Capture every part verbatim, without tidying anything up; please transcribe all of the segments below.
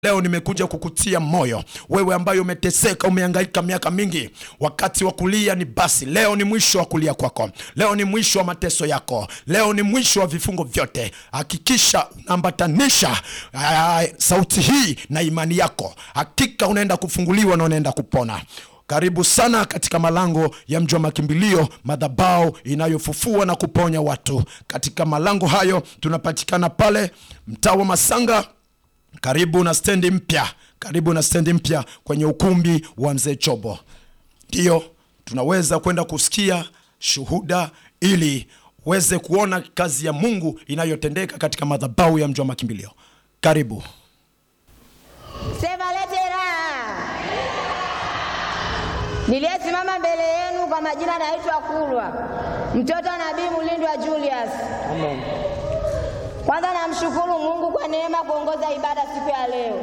Leo nimekuja kukutia moyo wewe ambaye umeteseka, umehangaika miaka mingi. Wakati wa kulia ni basi. Leo ni mwisho wa kulia kwako. Leo ni mwisho wa mateso yako. Leo ni mwisho wa vifungo vyote. Hakikisha unaambatanisha uh, sauti hii na imani yako. Hakika unaenda kufunguliwa na unaenda kupona. Karibu sana katika malango ya Mji wa Makimbilio, madhabahu inayofufua na kuponya watu. Katika malango hayo tunapatikana pale mtaa wa Masanga, karibu na stendi mpya, karibu na stendi mpya kwenye ukumbi wa Mzee Chobo. Ndio tunaweza kwenda kusikia shuhuda ili uweze kuona kazi ya Mungu inayotendeka katika madhabahu ya Mji wa Makimbilio. Karibu. Sema lete raha. Niliyesimama mbele yenu kwa majina naitwa Kulwa, mtoto wa Nabii Mulindwa Julius. Amen. Kwanza namshukuru Mungu kwa neema kuongoza ibada siku ya leo.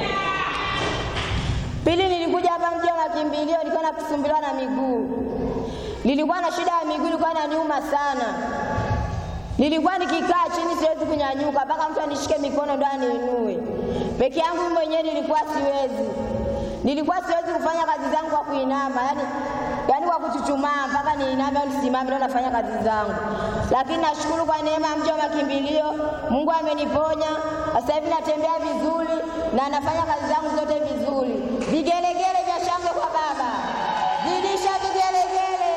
Pili, nilikuja hapa Mji wa Makimbilio nilikuwa nakusumbuliwa na miguu. Nilikuwa na shida ya miguu, ilikuwa inaniuma sana. Nilikuwa nikikaa chini siwezi kunyanyuka, mpaka mtu anishike mikono ndo aniinue. Peke yangu mwenyewe nilikuwa siwezi. Nilikuwa siwezi kufanya kazi zangu kwa kuinama, yani yani kwa kuchuchumaa mpaka niiname au nisimame ndo nafanya kazi zangu. Lakini nashukuru kwa neema Mji wa Makimbilio, Mungu ameniponya. Sasa hivi natembea vizuri na nafanya kazi zangu zote vizuri. Vigelegele vya shangwe kwa Baba. Zidisha vigelegele.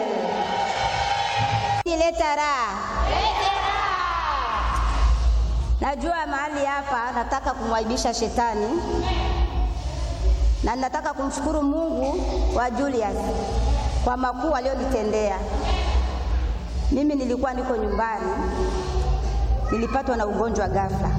Leta raha. Leta raha. Najua mahali hapa nataka kumwaibisha shetani. Na nataka kumshukuru Mungu wa Julius kwa makuu aliyonitendea. Mimi nilikuwa niko nyumbani, nilipatwa na ugonjwa ghafla.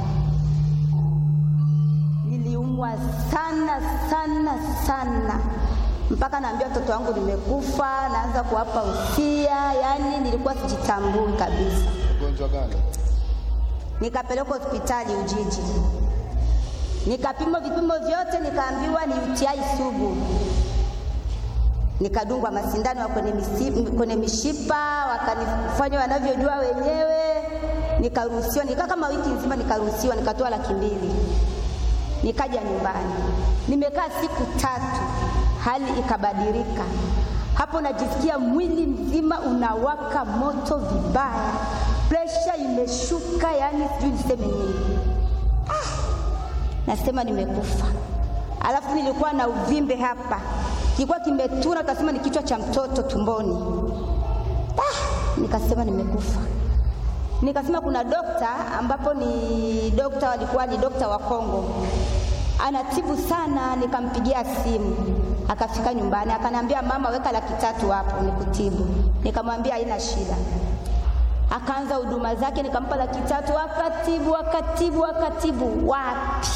Niliumwa sana sana sana, mpaka naambia watoto wangu nimekufa, naanza kuwapa usia, yani nilikuwa sijitambui kabisa. Ugonjwa gani? Nikapelekwa hospitali Ujiji. Nikapimwa vipimo vyote, nikaambiwa ni U T I sugu. Nikadungwa masindano kwenye mishipa, kwenye mishipa, wakanifanya wanavyojua wenyewe. Nikaruhusiwa, nikaa kama wiki nzima nikaruhusiwa, nikatoa laki mbili. Nikaja nyumbani. Nimekaa siku tatu, hali ikabadilika. Hapo najisikia mwili mzima unawaka moto vibaya. Pressure imeshuka, yani sijui niseme nini. Nasema nimekufa. Alafu nilikuwa na uvimbe hapa, kilikuwa kimetuna, utasema ni kichwa cha mtoto tumboni. Ah, nikasema nimekufa. Nikasema kuna dokta, ambapo ni dokta walikuwa ni dokta wa Kongo, anatibu sana. Nikampigia simu, akafika nyumbani, akaniambia mama, weka laki tatu hapo nikutibu. Nikamwambia haina shida. Akaanza huduma zake, nikampa laki tatu, akatibu akatibu akatibu. Wapi?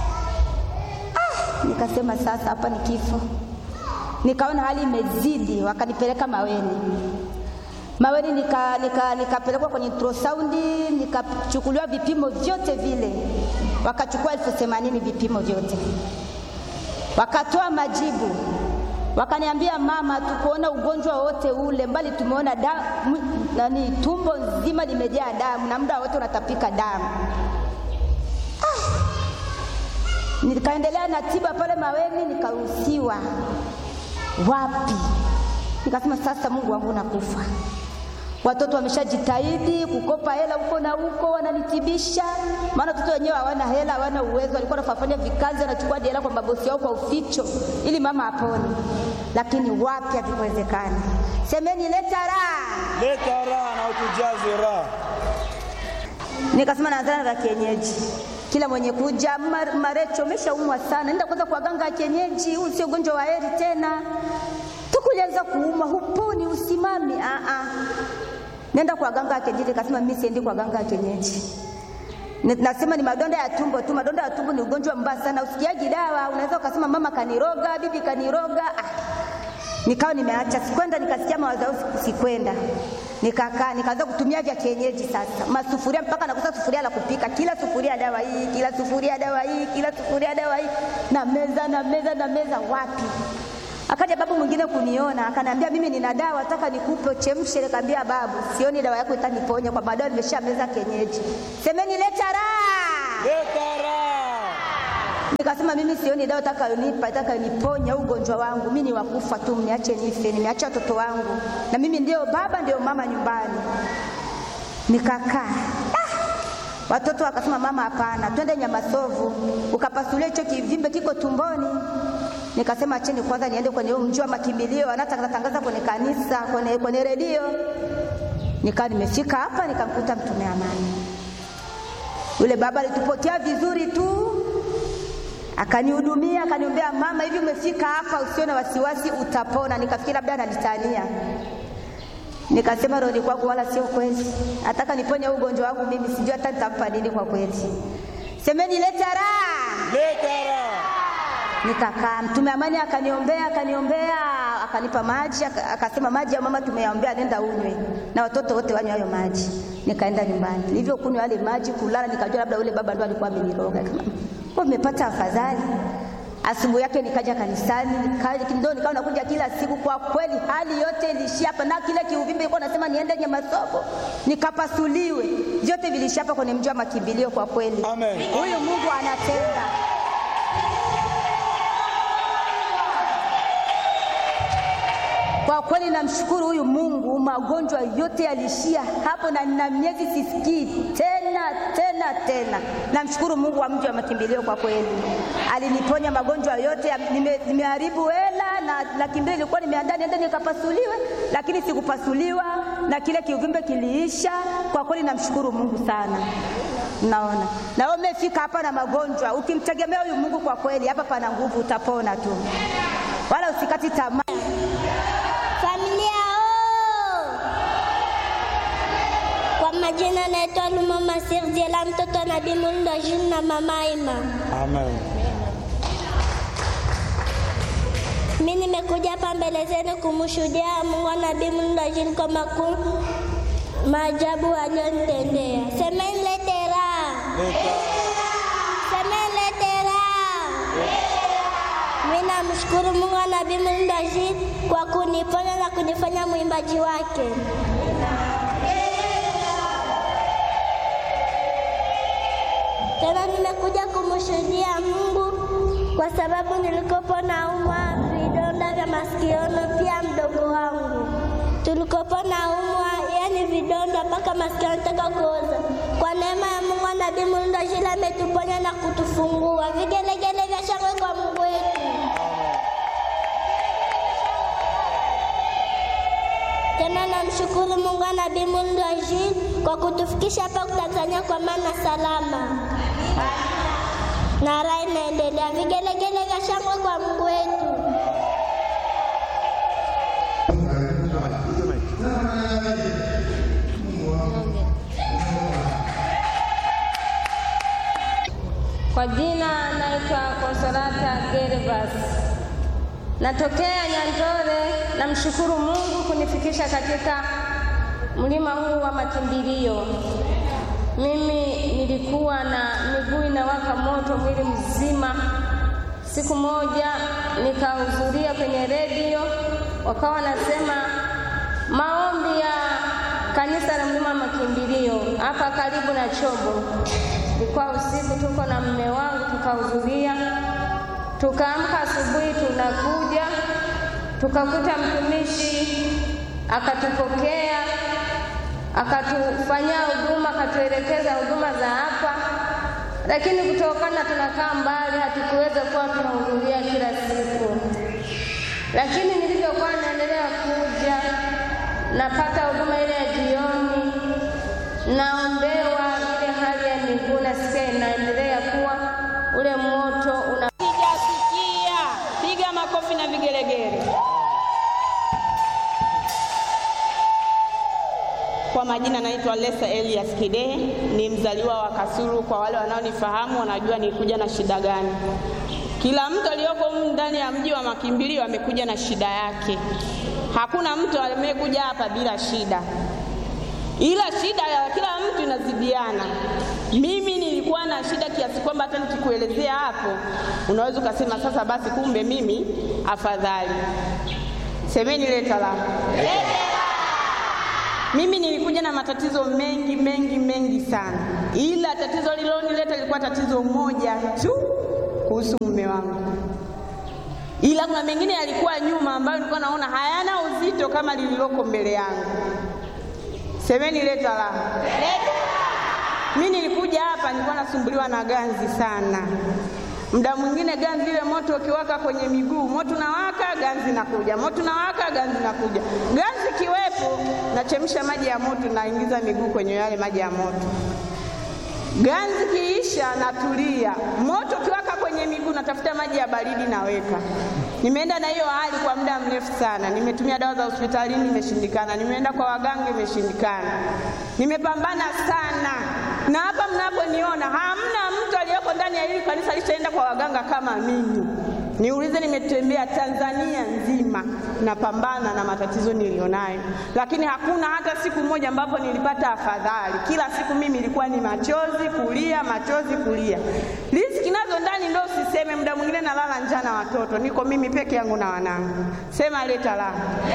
Ah, nikasema sasa hapa ni kifo. Nikaona hali imezidi, wakanipeleka Maweni. Maweni nika nika nikapelekwa kwenye ultrasound, nikachukuliwa vipimo vyote vile. Wakachukua elfu themanini vipimo vyote. Wakatoa majibu. Wakaniambia mama, tukuona ugonjwa wote ule, mbali tumeona damu, nani tumbo nzima limejaa damu na muda wote unatapika damu. Ah. Nikaendelea na tiba pale Maweni, nikaruhusiwa. Wapi? Nikasema sasa Mungu wangu nakufa. Watoto wameshajitahidi kukopa hela huko na huko, wananitibisha. Maana watoto wenyewe hawana hela, hawana uwezo. Walikuwa wanafanya vikazi, wanachukua hela kwa mabosi yao kwa uficho ili mama apone. Lakini wapi, hakuwezekana. Semeni leta raha. Leta raha na utujaze raha. Nikasema naanza na kienyeji. Kila mwenye kuja, Marecho umeshaumwa sana, nenda kwanza kwa ganga ya kienyeji, huu sio ugonjwa wa heri tena. Tukulianza kuuma, huponi, usimami. Ah ah. Nenda kwa ganga ya kienyeji. Nikasema mimi siendi kwa ganga ya kienyeji. Nasema ni madonda ya tumbo tu. Madonda ya tumbo ni ugonjwa mbaya sana, usikiaji dawa. Unaweza ukasema mama kaniroga, bibi kaniroga. Ah. Nikawa nimeacha, sikwenda. Nikasikia mawazo sikwenda. Nikakaa, nikaanza kutumia vya kienyeji sasa. Masufuria, mpaka nakosa sufuria la kupika. Kila sufuria dawa hii, kila sufuria dawa hii, kila sufuria dawa hii. Na meza na meza na meza, wapi? Akaja babu mwingine kuniona, akaniambia mimi nina dawa nataka nikupe chemshe. Nikamwambia babu, sioni dawa yako itaniponya kwa baadaye nimeshameza kienyeji. Semeni leta raha. Leta raha. Nikasema mimi sioni dawa itakayonipa itakayoniponya ugonjwa wangu, mimi ni wakufa tu, niache nife, nimeacha watoto wangu na mimi ndio baba ndio mama nyumbani. Nikakaa. Ah! Watoto wakasema mama hapana, twende Nyamasovu ukapasulie hicho kivimbe kiko tumboni. Nikasema acheni kwanza niende kwenye mji wa makimbilio, anatangaza kwenye kanisa, kwenye kwenye redio. Nikaa nimefika hapa nikamkuta mtume Amani. Yule baba alitupokea vizuri tu. Akanihudumia, akaniombea, mama hivi umefika hapa usiwe na wasiwasi utapona. Nikafikiri labda ananitania. Nikasema roho kwangu wala sio kweli. Nataka niponye ugonjwa wangu mimi, sijui hata nitampa nini kwa kweli. Semeni leta raha. Leta raha. Nikakaa, mtume Amani akaniombea, akaniombea, akanipa maji, akasema maji ya mama tumeyaombea nenda unywe na watoto wote wanywe hayo maji. Nikaenda nyumbani. Nilivyokunywa yale maji kulala nikajua labda yule baba ndo alikuwa ameniroga. Kwa nimepata afadhali. Asubuhi yake nikaja kanisani, nikaja kindo nikawa nakuja kila siku. Kwa kweli hali yote ilishia hapa, na kile kiuvimbe ilikuwa nasema niende Nyamasovu nikapasuliwe, vyote vilishia hapa kwenye mji wa makimbilio. Kwa kweli Amen. Huyu Mungu anatenda. Kwa kweli namshukuru huyu Mungu, magonjwa yote yalishia hapo na nina miezi sisikii tena tena tena. Namshukuru Mungu wa mji wa makimbilio, kwa kweli aliniponya magonjwa yote. Nime, nimeharibu hela na laki mbili ilikuwa nimeandaa niende nikapasuliwe, lakini sikupasuliwa na kile kiuvimbe kiliisha. Kwa kweli namshukuru Mungu sana. Naona na wewe umefika hapa na magonjwa, ukimtegemea huyu Mungu kwa kweli hapa pana nguvu, utapona tu, wala usikati tamaa. Familia oh! Kwa majina naitwa Lumama Sirdiela, mtoto na Bimundo June na mama Ima. Amen. Mimi nimekuja hapa mbele zenu kumshuhudia Mungu na Bimundo June kwa makuu maajabu aliyonitendea. Semeni lete raha. Semeni lete raha. Mimi namshukuru Mungu na Bimundo June kwa kuniponya na kunifanya mwimbaji wake. Tena nimekuja kumshuhudia Mungu kwa sababu nilikopo naumwa vidonda vya masikioni, pia mdogo wangu tulikopo naumwa, yani vidonda mpaka masikio yanataka kuoza. Kwa neema ya Mungu na Bimundo June ametuponya na kutufungua. Vigelegele vya shangwe kwa Mungu wetu. Tena namshukuru Mungu na Bimundo June kwa kutufikisha hapa Tanzania kwa maana salama. Na raha inaendelea. Vigelegele vya shangwe kwa Mungu wetu. Kwa jina naitwa Consolata Gervas. Natokea Nyandore. Namshukuru Mungu kunifikisha katika mlima huu wa makimbilio. Mimi nilikuwa na miguu inawaka moto mwili mzima. Siku moja nikahudhuria kwenye redio, wakawa nasema maombi ya kanisa la mlima makimbilio hapa karibu na Chobo. Ilikuwa usiku, tuko na mume wangu tukahudhuria. Tukaamka asubuhi tunakuja, tukakuta mtumishi akatupokea, akatufanyia huduma, akatuelekeza huduma za hapa. Lakini kutokana tunakaa mbali hatukuweza kuwa tunahudhuria kila siku. Lakini nilivyokuwa naendelea kuja, napata huduma ile ya jioni, naombewa ile hali ya miguu na sikia inaendelea kuwa ule moto una Sikia, piga makofi na vigelegele. Kwa majina naitwa Lesa Elias Kidehe, ni mzaliwa wa Kasulu. Kwa wale wanaonifahamu wanajua nilikuja na shida gani. Kila mtu aliyoko ndani ya mji wa makimbilio amekuja na shida yake. Hakuna mtu amekuja hapa bila shida, ila shida ya kila mtu inazidiana. Mimi nilikuwa na shida kiasi kwamba hata nikikuelezea hapo unaweza ukasema sasa basi kumbe mimi afadhali. Semeni leta la. Mimi nilikuja na matatizo mengi mengi mengi sana, ila tatizo lililonileta lilikuwa tatizo moja tu. kuhusu mume wangu, ila kuna mengine yalikuwa nyuma ambayo nilikuwa naona hayana uzito kama lililoko mbele yangu. Semeni leta la. Mimi nilikuja hapa nilikuwa nasumbuliwa na ganzi sana. Muda mwingine ganzi ile moto ukiwaka kwenye miguu, moto unawaka, ganzi nakuja. Moto unawaka, ganzi nakuja. Ganzi kiwepo, nachemsha maji ya moto, naingiza miguu kwenye yale maji ya moto. Ganzi kiisha, natulia. Moto ukiwaka kwenye miguu, natafuta maji ya baridi naweka. Nimeenda na hiyo hali kwa muda mrefu sana. Nimetumia dawa za hospitalini, imeshindikana. Nimeenda kwa waganga, imeshindikana. Nimepambana sana. Na hapa mnaponiona hamna mtu aliyoko ndani ya hili kanisa alishaenda kwa waganga kama mimi. Niulize, nimetembea Tanzania nzima napambana na matatizo nilionayo, lakini hakuna hata siku moja ambapo nilipata afadhali. Kila siku mimi ilikuwa ni machozi kulia, machozi kulia. Riziki nazo ndani ndio usiseme, muda mwingine nalala njaa na watoto. Niko mimi peke yangu na wanangu. Sema leta la.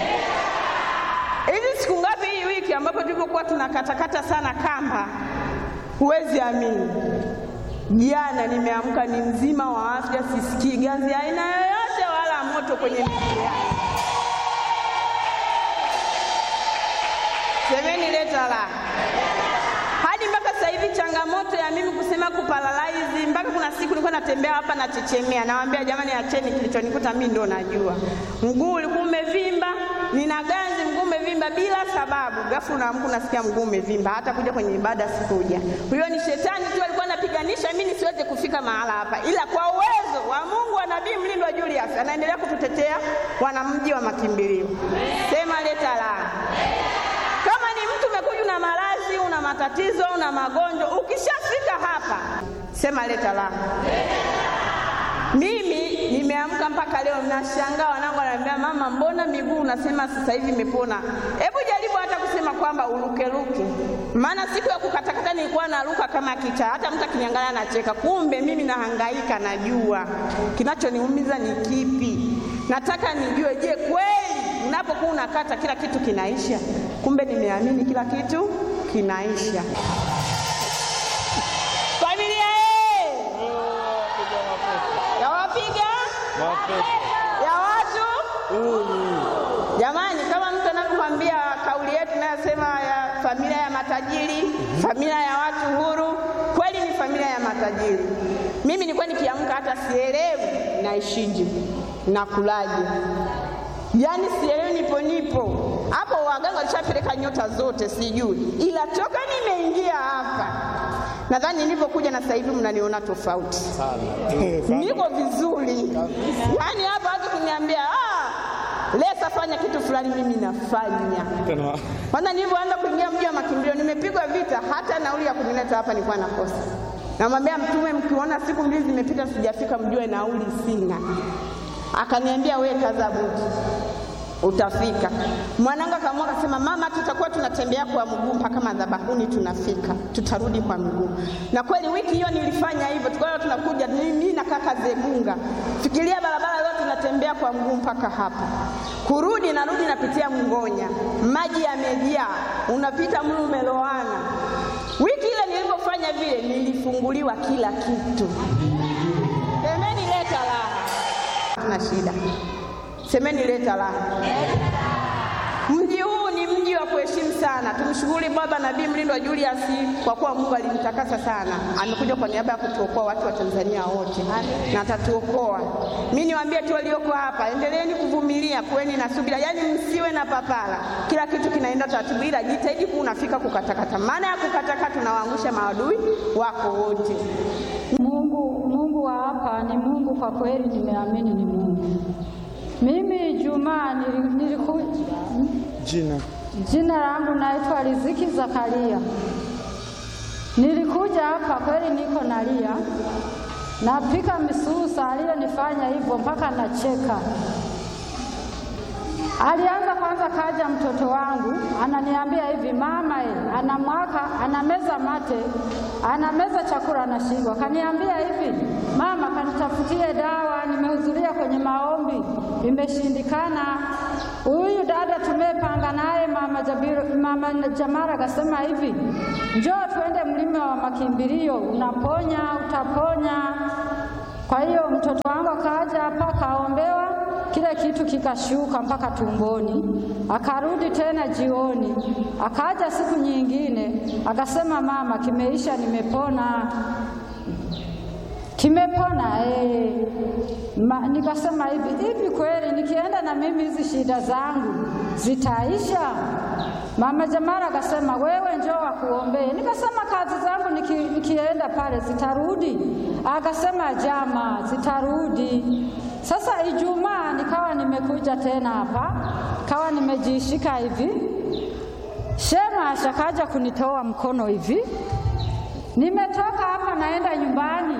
Hivi siku ngapi hii wiki ambapo tulikuwa tunakatakata sana kamba? Huwezi amini. Jana nimeamka ni mzima wa afya, sisikii ganzi aina yoyote wala moto kwenye miguu yangu. Semeni leta la. Hadi mpaka sasa hivi changamoto ya mimi kusema kuparalyze, mpaka kuna siku nilikuwa natembea hapa na chechemea. Nawaambia jamani, acheni, kilichonikuta mimi ndo najua. Mguu ulikuwa umevimba, nina ganzi, mguu umevimba bila sababu. Ghafla naamka nasikia mguu umevimba, hata kuja kwenye ibada sikuja. Huyo ni shetani tu alikuwa anapiganisha mimi nisiweze kufika mahala hapa. Ila kwa uwezo wa Mungu wa Nabii Mlindwa Julius anaendelea kututetea wanamji wa makimbilio. Sema leta la. Kama ni mtu umekuja na maradhi, una matatizo, una magonjwa, ukishafika hapa sema leta la. Mimi nimeamka mpaka leo nashangaa, wanangu wananiambia mama, mbona miguu unasema sasa hivi imepona? Hebu jaribu hata kusema kwamba uruke ruke. Maana siku ya kukatakata nilikuwa naruka kama kicha, hata mtu akiniangalia anacheka. Kumbe mimi nahangaika, najua kinachoniumiza ni kipi. Nataka nijue, je, kweli unapokuwa unakata kila kitu kinaisha? Kumbe nimeamini kila kitu kinaisha. Familia eh! Ya wapiga? Ya watu? Jamani, kama mtu anakuambia kauli yetu inayosema ya familia ya matajiri, familia ya watu huru, kweli ni familia ya matajiri. Mimi nilikuwa nikiamka hata sielewi naishije, nakulaje. Yaani sielewi, nipo nipo. Hapo waganga walishapeleka nyota zote sijui. Ila toka nimeingia hapa, nadhani nilipokuja na sasa hivi mnaniona tofauti sana. Niko vizuri. Yaani hapa watu kuniambia, "Ah, Lesa fanya kitu fulani," mimi nafanya. Kwanza nilipoanza kuingia mji wa makimbilio nimepigwa vita, hata nauli ya kunileta hapa nilikuwa nakosa. Namwambia Mtume, mkiona siku mbili zimepita sijafika mjue nauli sina. Akaniambia, "Wewe kaza buti, utafika." Mwanangu akaamua akasema, "Mama, tutakuwa tunatembea kwa mguu mpaka madhabahuni, tunafika, tutarudi kwa mguu." Na kweli wiki hiyo nilifanya hivyo. Tukawa tunakuja mimi na kaka Zegunga. Fikiria barabara yote tunatembea kwa mguu mpaka hapa. Kurudi narudi napitia Mngonya. Maji yamejaa, unapita mlu umeloana. Wiki ile nilipofanya vile nilifunguliwa kila kitu. Semeni leta la. Tuna shida. Semeni leta la. Mji huu ni mji wa kuheshimu sana. Tumshukuru Baba Nabii Mlindwa Julius kwa kuwa Mungu alimtakasa sana. Amekuja kwa niaba ya kutuokoa watu wa Tanzania wote. Na atatuokoa. Mimi niwaambie tu walioko hapa, endeleeni kuvumilia, kuweni na subira. Yaani msiwe na papara. Kila kitu kinaenda taratibu, ila jitahidi kuwa unafika kukatakata. Maana ya kukatakata tunawaangusha maadui wako wote. Mungu, Mungu wa hapa ni Mungu kwa kweli, nimeamini ni Mungu. Mimi Juma nilikuja, Jina jina langu naitwa Riziki Zakaria. Nilikuja hapa kweli niko nalia, napika misusa, aliyonifanya hivyo mpaka nacheka. Alianza kwanza, kaja mtoto wangu ananiambia hivi, "Mama, eh, ana mwaka anameza mate, anameza chakula anashindwa." Kaniambia hivi, "Mama, kanitafutie dawa, nimehudhuria kwenye maombi, imeshindikana." Huyu dada tumepanga naye mama Jabiru, mama Jamara akasema hivi, "Njoo tuende mlima wa makimbilio, unaponya, utaponya." Kwa hiyo mtoto wangu akaja hapa kaombewa, kile kitu kikashuka mpaka tumboni. Akarudi tena jioni, akaja siku nyingine, akasema mama, kimeisha, nimepona. Kimepona eh. Nikasema hivi, hivi kweli nikienda na mimi hizi shida zangu zitaisha? Mama Jamara akasema wewe njoo wakuombee. Nikasema kazi zangu niki, nikienda pale zitarudi? Akasema jama, zitarudi. Sasa Ijumaa nikawa nimekuja tena hapa, kawa nimejishika hivi, Shema ashakaja kunitoa mkono hivi. Nimetoka hapa naenda nyumbani,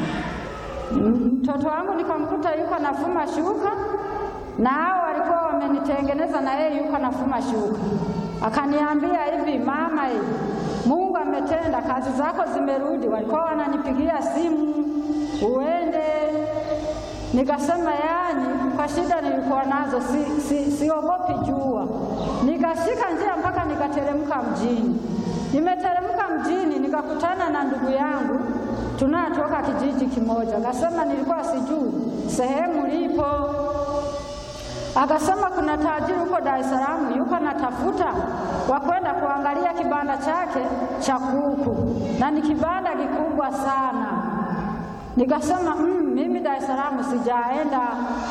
mtoto wangu nikamkuta yuko nafuma shuka, na hao walikuwa wamenitengeneza na yeye yuko nafuma shuka. Akaniambia hivi, mama hivi, Mungu ametenda, kazi zako zimerudi. Walikuwa wananipigia simu uende. Nikasema yani kwa shida nilikuwa nazo si, si, siogopi jua. Nikashika njia mpaka nikateremka mjini. Nimeteremka mjini nikakutana na ndugu yangu tunatoka kijiji kimoja. Akasema nilikuwa sijui sehemu lipo. Akasema kuna tajiri huko Dar es Salaam yuko natafuta wa kwenda kuangalia kibanda chake cha kuku, na ni kibanda kikubwa sana. Nikasema mmm, mimi Dar es Salaam sijaenda.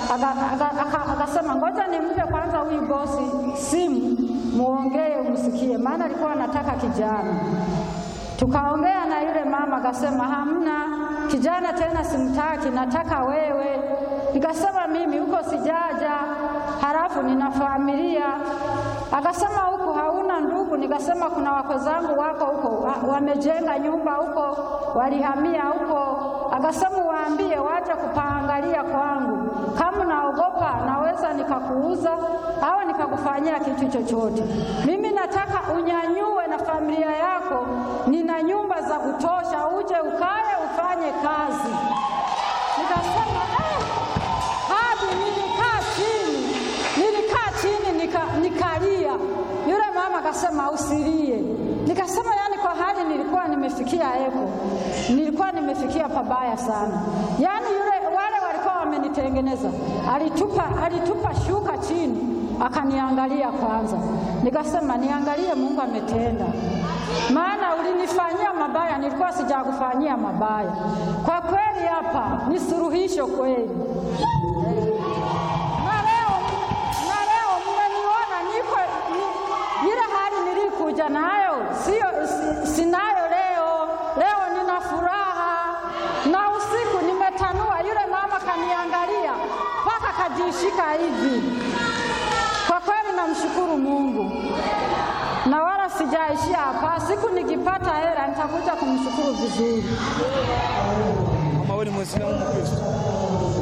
Akasema ngoja nimpe kwanza huyu bosi simu muongee umsikie, maana alikuwa anataka kijana. Tukaongea na yule mama, akasema hamna kijana tena, simtaki, nataka wewe. Nikasema mimi huko sijaja, halafu nina familia. Akasema huko hauna ndugu? Nikasema kuna wako zangu wako huko, wamejenga nyumba huko, walihamia huko. Akasema waambie waje kupaangalia kwangu, kama naogopa naweza nikakuuza au nikakufanyia kitu chochote. Mimi nataka unyanyue na familia yako, nina nyumba za kutosha, uje ukae ufanye kazi. Nikasema eh, hadi nilikaa chini, nilikaa chini nika, nikalia. Yule mama akasema usilie. Nikasema yani kwa hali nilikuwa nimefikia eko, nilikuwa nimefikia pabaya sana. Yani yule wale walikuwa wamenitengeneza, alitupa alitupa shuka chini, akaniangalia kwanza. Nikasema niangalie, Mungu ametenda, maana ulinifanyia mabaya, nilikuwa sijakufanyia mabaya. Kwa kweli hapa ni suluhisho kweli. Na leo na leo mmeniona niko ni, ile hali nilikuja nayo sio sinayo leo. Leo nina furaha, na usiku nimetanua. Yule mama kaniangalia mpaka kajishika hivi. Kwa kweli namshukuru Mungu, na wala sijaishia hapa. Siku nikipata hela nitakuja kumshukuru vizuri. Mama wewe ni Muislamu Mkristo?